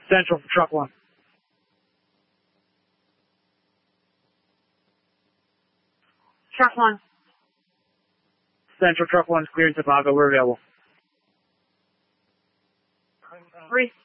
Central for truck 1. Truck 1. Central truck 1's cleared Tobago. We're available. 3.